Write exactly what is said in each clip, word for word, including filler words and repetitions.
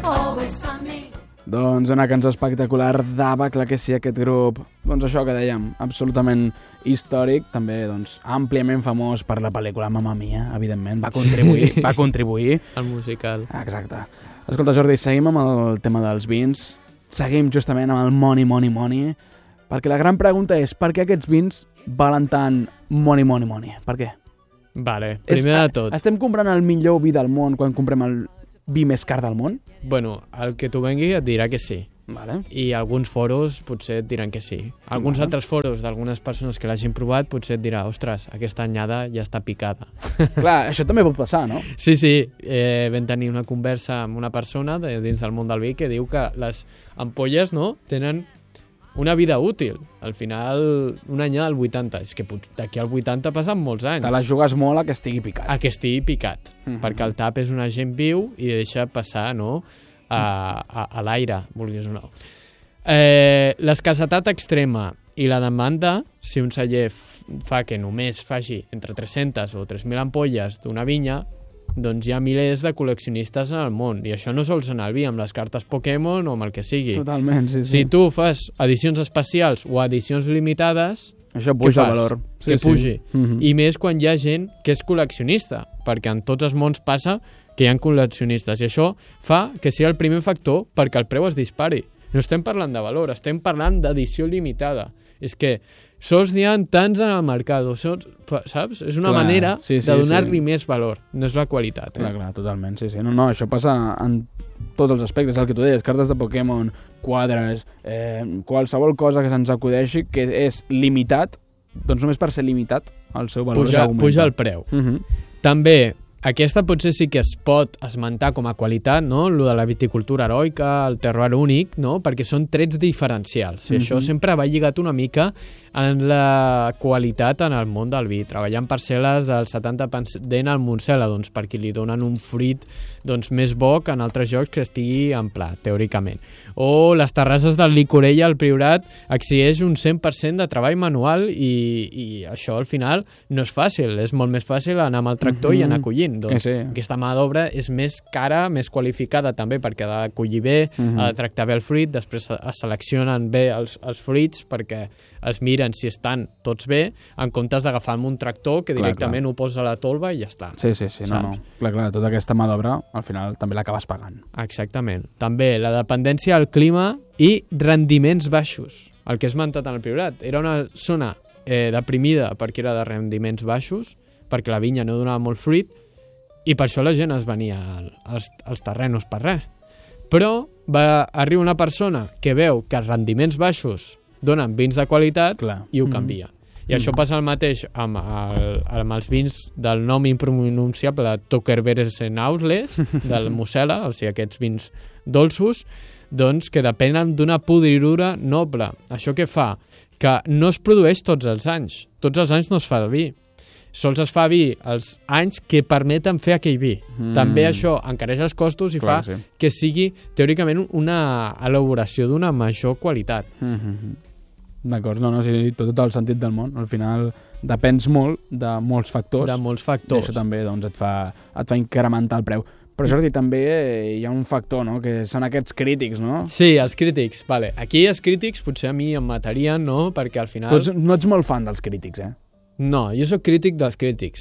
Doncs una cançó espectacular d'Ava, clar que sí, aquest grup, doncs això que dèiem, absolutament històric, també doncs àmpliament famós per la pel·lícula Mamma Mia, evidentment, va contribuir, sí. va contribuir. El musical. Exacte. Escolta, Jordi, seguim amb el tema dels vins, seguim justament amb el money, money, money, perquè la gran pregunta és, per què aquests vins valen tant money, money, money? Per què? Vale, primer és, de tot. Estem comprant el millor vi del món quan comprem el vi més car del món? Bueno, el que tu vengui et dirà que sí. Vale. I alguns foros potser et diran que sí. Alguns vale. altres foros d'algunes persones que l'hagin provat potser et dirà, ostres, aquesta anyada ja està picada. Clar, això també pot passar, no? Sí, sí. Eh, vam tenir una conversa amb una persona de, dins del món del vi que diu que les ampolles, no?, tenen una vida útil. Al final, una anyada al vuitanta. És que d'aquí al vuitanta passen molts anys. Te la jugues molt a que estigui picat. A que estigui picat. Mm-hmm. Perquè el tap és un agent viu i deixa passar, no?, a, a, a l'aire, vulguis o no. Eh, l'escassetat extrema i la demanda, si un celler fa que només faci entre tres-centes o tres mil ampolles d'una vinya, doncs hi ha milers de col·leccionistes en el món. I això no sols en el vi, amb les cartes Pokémon o amb el que sigui. Totalment, sí, sí. Si tu fas edicions especials o edicions limitades, això puja el valor. Sí, que pugi. Sí. Mm-hmm. I més quan hi ha gent que és col·leccionista, perquè en tots els mons passa que hi ha col·leccionistes. I això fa que sigui el primer factor perquè el preu es dispari. No estem parlant de valor, estem parlant d'edició limitada. És que sols n'hi ha tants en el mercat, sols, saps? És una clar, manera sí, sí, de donar-li sí. més valor, no és la qualitat. Eh? Clar, clar, totalment, sí, sí. No, no, això passa en tots els aspectes, el que tu deies, cartes de Pokémon, quadres, eh, qualsevol cosa que se'ns acudeixi que és limitat, doncs només per ser limitat el seu valor puja, puja el preu. Uh-huh. També, aquesta potser sí que es pot esmentar com a qualitat, no? Lo de la viticultura heroica, el terroir únic, no? Perquè són trets diferencials. I mm-hmm. això sempre va lligat una mica en la qualitat en el món del vi. Treballant parcel·les del setanta per cent al Montsela, doncs, perquè li donen un fruit doncs, més bo que en altres jocs que estigui en pla, teòricament. O les terrasses del Licorella al Priorat exigeix un cent per cent de treball manual i, i això al final no és fàcil. És molt més fàcil anar amb el tractor mm-hmm. i anar collint. Doncs sí. Aquesta mà d'obra és més cara, més qualificada també perquè ha de collir bé, uh-huh. ha de tractar bé el fruit, després es seleccionen bé els, els fruits perquè es miren si estan tots bé, en comptes d'agafar un tractor que directament clar, clar. ho posa a la tolva i ja està. Sí, sí, sí, no, no. Clar, clar, tota aquesta mà d'obra al final també l'acabes pagant. Exactament. També la dependència al clima i rendiments baixos. El que he esmentat en el Priorat era una zona eh, deprimida perquè era de rendiments baixos, perquè la vinya no donava molt fruit, i per això la gent es venia als, als terrenos per res. Però va arribar una persona que veu que els rendiments baixos donen vins de qualitat clar. I ho canvia. Mm. I mm. això passa el mateix amb, el, amb els vins del nom impronunciable de Tockerbersen-Ausles, del Mosel·la, o sigui, aquests vins dolços, doncs que depenen d'una podridura noble. Això què fa? Que no es produeix tots els anys. Tots els anys no es fa el vi. Sols es fa vi els anys que permeten fer aquell vi. Mm. També això encareix els costos i clar, fa sí. que sigui, teòricament, una elaboració d'una major qualitat. Mm-hmm. D'acord, no, no, sí, tot, tot el sentit del món. Al final depens molt de molts factors. De molts factors. I això també doncs, et, fa, et fa incrementar el preu. Però, Jordi, també hi ha un factor, no?, que són aquests crítics, no? Sí, els crítics, vale. Aquí els crítics potser a mi em matarien, no?, perquè al final... Tu ets, no ets molt fan dels crítics, eh? No, jo sóc crític dels crítics.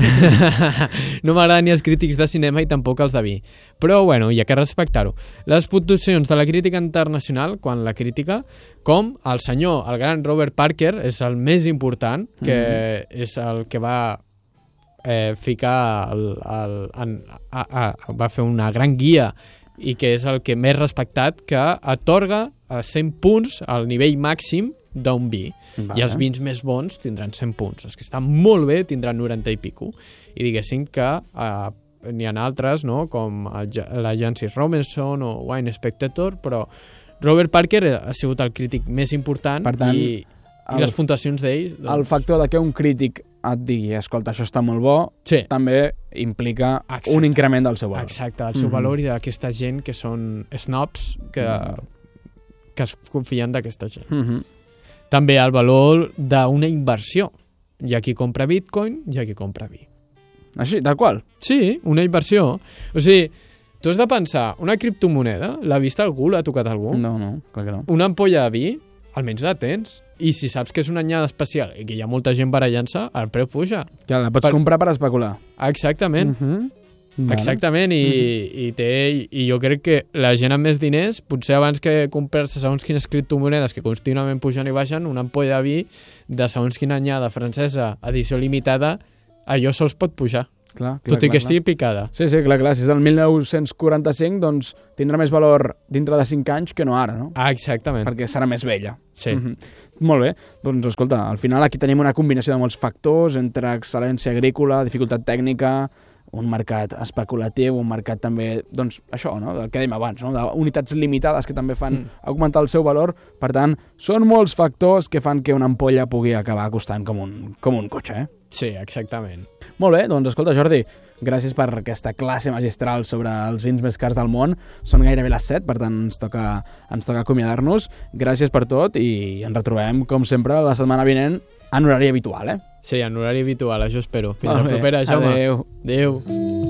No m'agraden ni els crítics de cinema i tampoc els de vi. Però, bueno, hi ha que respectar-ho. Les puntuacions de la crítica internacional, quan la crítica, com el senyor, el gran Robert Parker, és el més important, que mm. és el que va eh, ficar... El, el, en, a, a, va fer una gran guia i que és el que més respectat, que atorga a cent punts al nivell màxim d'un vi. Vale. I els vins més bons tindran cent punts. Els que estan molt bé tindran noranta i pico. I diguéssim que eh, n'hi ha altres, no?, com la Jancis Robinson o Wine Spectator, però Robert Parker ha sigut el crític més important per tant, i, el, i les puntuacions d'ell... Doncs... El factor de que un crític et digui, escolta, això està molt bo, sí. també implica exacte. Un increment del seu valor. Exacte, del seu mm-hmm. valor i d'aquesta gent que són snobs que, mm-hmm. que es confien d'aquesta gent. Mm-hmm. També el valor d'una inversió. Hi ha qui compra bitcoin, hi ha qui compra vi. Així, tal qual? Sí, una inversió. O sigui, tu has de pensar, una criptomoneda, l'ha vist algú, l'ha tocat algú? No, no, clar que no. Una ampolla de vi, almenys la tens, i si saps que és una anyada especial i que hi ha molta gent barallant-se, el preu puja. Clar, la pots Per- comprar per especular. Exactament. Uh -huh. Vale. Exactament, i, i, té, i jo crec que la gent amb més diners, potser abans que comprar-se segons quines criptomonedes que contínuament pugen i baixen, una ampolla de vi de segons quina anyada francesa, edició limitada, allò sols pot pujar, Clar, clar, tot i clar, que clar. estigui picada. Sí, sí, clar, clar. Si és del mil nou-cents quaranta-cinc, doncs tindrà més valor dintre de cinc anys que no ara, no? Ah, exactament. Perquè serà més vella. Sí. Mhm. Molt bé. Doncs, escolta, al final aquí tenim una combinació de molts factors entre excel·lència agrícola, dificultat tècnica, un mercat especulatiu, un mercat també, doncs, això, no?, del que dèiem abans, no?, d'unitats limitades que també fan Mm. augmentar el seu valor. Per tant, són molts factors que fan que una ampolla pugui acabar costant com un, com un cotxe, eh? Sí, exactament. Molt bé, doncs escolta, Jordi, gràcies per aquesta classe magistral sobre els vins més cars del món. Són gairebé les set, per tant ens toca, ens toca acomiadar-nos. Gràcies per tot i ens retrobem, com sempre, la setmana vinent en horari habitual, eh? Sí, en horari habitual, això espero. Fins Molt la bé. propera, Jaume. Adéu. Adéu.